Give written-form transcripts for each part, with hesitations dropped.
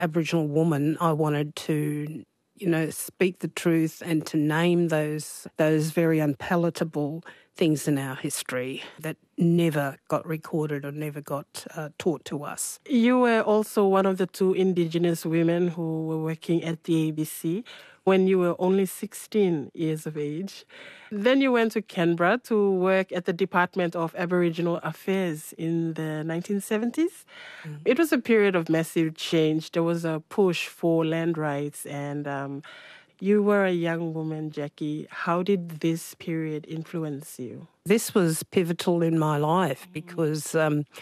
Aboriginal woman, I wanted to, speak the truth and to name those very unpalatable things in our history that never got recorded or never got taught to us. You were also one of the two Indigenous women who were working at the ABC when you were only 16 years of age. Then you went to Canberra to work at the Department of Aboriginal Affairs in the 1970s. It was a period of massive change. There was a push for land rights and you were a young woman, Jackie. How did this period influence you? This was pivotal in my life because,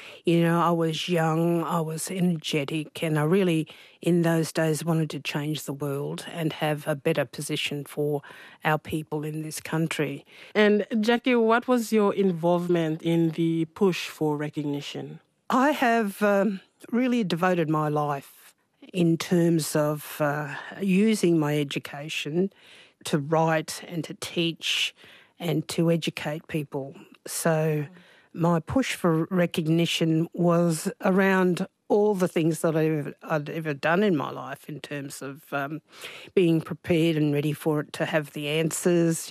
I was young, I was energetic, and I really, in those days, wanted to change the world and have a better position for our people in this country. And Jackie, what was your involvement in the push for recognition? I have really devoted my life in terms of using my education to write and to teach and to educate people. So my push for recognition was around all the things that I'd ever done in my life in terms of being prepared and ready for it, to have the answers,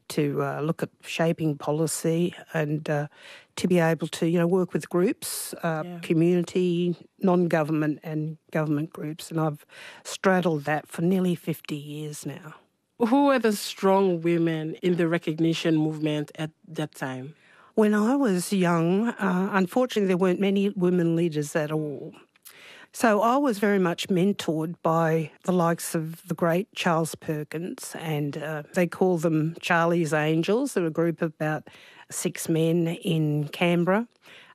to look at shaping policy and to be able to, work with groups, community, non-government and government groups. And I've straddled that for nearly 50 years now. Who were the strong women in the recognition movement at that time? When I was young, unfortunately, there weren't many women leaders at all. So I was very much mentored by the likes of the great Charles Perkins, and they call them Charlie's Angels. They're a group of about 6 men in Canberra.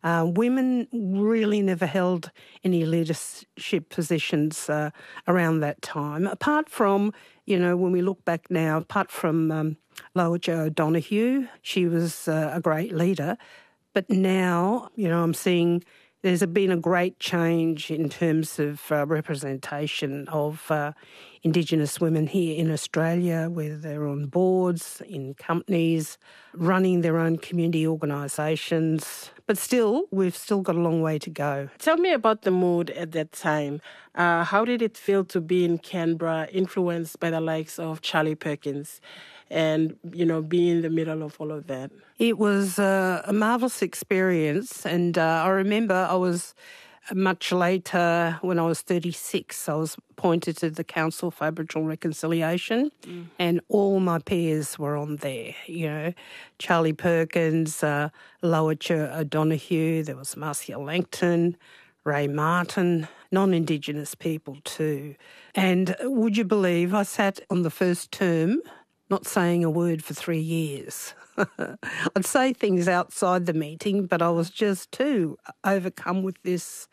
Women really never held any leadership positions around that time, apart from, when we look back now, apart from Lower Jo O'Donoghue. She was a great leader. But now, I'm seeing there's been a great change in terms of representation of Indigenous women here in Australia, whether they're on boards, in companies, running their own community organisations. But still, we've still got a long way to go. Tell me about the mood at that time. How did it feel to be in Canberra, influenced by the likes of Charlie Perkins, and, be in the middle of all of that? It was a marvellous experience, and I remember I was much later, when I was 36, I was appointed to the Council for Aboriginal Reconciliation, and all my peers were on there, Charlie Perkins, Lower Jo O'Donoghue, there was Marcia Langton, Ray Martin, non-Indigenous people too. And would you believe I sat on the first term not saying a word for 3 years. I'd say things outside the meeting, but I was just too overcome with this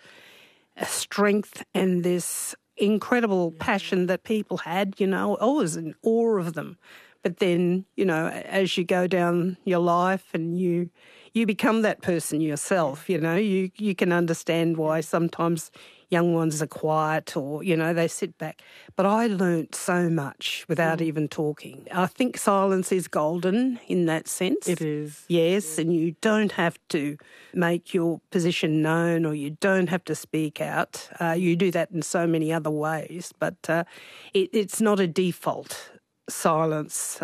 strength and this incredible passion that people had. I was in awe of them. But then, as you go down your life and you become that person yourself, you can understand why sometimes young ones are quiet or, they sit back. But I learnt so much without even talking. I think silence is golden in that sense. It is. Yes, and you don't have to make your position known or you don't have to speak out. You do that in so many other ways, but it's not a default silence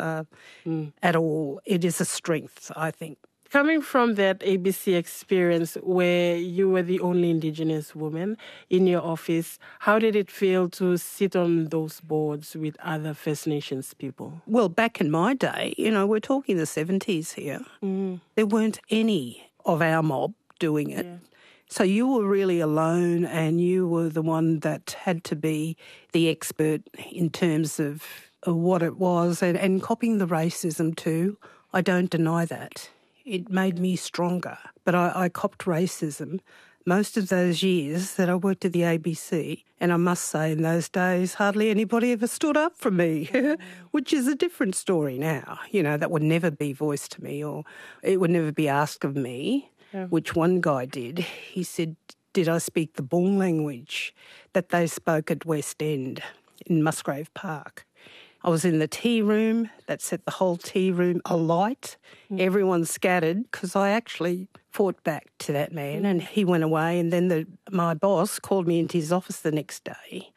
at all. It is a strength, I think. Coming from that ABC experience where you were the only Indigenous woman in your office, how did it feel to sit on those boards with other First Nations people? Well, back in my day, we're talking the 70s here, there weren't any of our mob doing it. Yeah. So you were really alone and you were the one that had to be the expert in terms of what it was and copying the racism too. I don't deny that. It made me stronger. But I copped racism most of those years that I worked at the ABC. And I must say, in those days, hardly anybody ever stood up for me, which is a different story now. That would never be voiced to me or it would never be asked of me, which one guy did. He said, did I speak the Boong language that they spoke at West End in Musgrave Park? I was in the tea room that set the whole tea room alight. Everyone scattered because I actually fought back to that man and he went away. And then my boss called me into his office the next day